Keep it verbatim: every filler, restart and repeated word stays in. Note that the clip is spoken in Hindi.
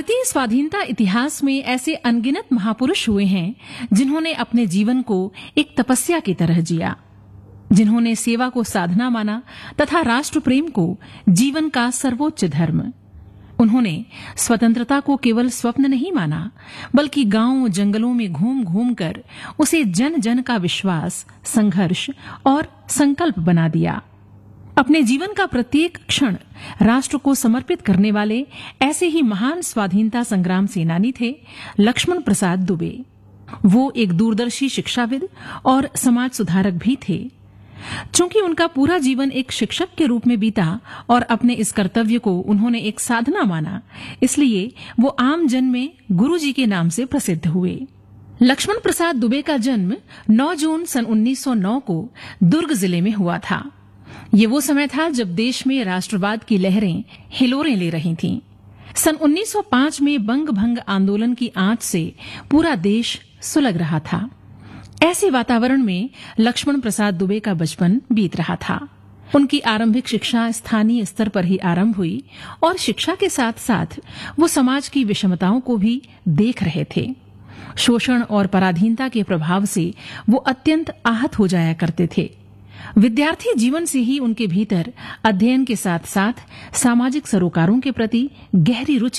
भारतीय स्वाधीनता इतिहास में ऐसे अनगिनत महापुरुष हुए हैं जिन्होंने अपने जीवन को एक तपस्या की तरह जिया, जिन्होंने सेवा को साधना माना तथा राष्ट्र प्रेम को जीवन का सर्वोच्च धर्म। उन्होंने स्वतंत्रता को केवल स्वप्न नहीं माना, बल्कि गांवों जंगलों में घूम घूम कर उसे जन जन का विश्वास, संघर्ष और संकल्प बना दिया। अपने जीवन का प्रत्येक क्षण राष्ट्र को समर्पित करने वाले ऐसे ही महान स्वाधीनता संग्राम सेनानी थे लक्ष्मण प्रसाद दुबे। वो एक दूरदर्शी शिक्षाविद और समाज सुधारक भी थे। चूंकि उनका पूरा जीवन एक शिक्षक के रूप में बीता और अपने इस कर्तव्य को उन्होंने एक साधना माना, इसलिए वो आम जन में गुरुजी के नाम से प्रसिद्ध हुए। लक्ष्मण प्रसाद दुबे का जन्म नौ जून सन उन्नीस सौ नौ को दुर्ग जिले में हुआ था। ये वो समय था जब देश में राष्ट्रवाद की लहरें हिलोरें ले रही थीं। सन उन्नीस सौ पाँच में बंग भंग आंदोलन की आंच से पूरा देश सुलग रहा था। ऐसे वातावरण में लक्ष्मण प्रसाद दुबे का बचपन बीत रहा था। उनकी आरंभिक शिक्षा स्थानीय स्तर पर ही आरंभ हुई और शिक्षा के साथ साथ वो समाज की विषमताओं को भी देख रहे थे। शोषण और पराधीनता के प्रभाव से वो अत्यंत आहत हो जाया करते थे। विद्यार्थी जीवन से ही उनके भीतर अध्ययन के साथ साथ सामाजिक सरोकारों के प्रति गहरी रुचि